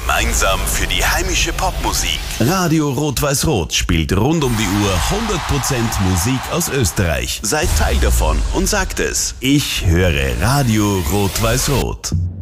Gemeinsam für die heimische Popmusik. Radio Rot-Weiß-Rot spielt rund um die Uhr 100% Musik aus Österreich. Seid Teil davon und sagt es. Ich höre Radio Rot-Weiß-Rot.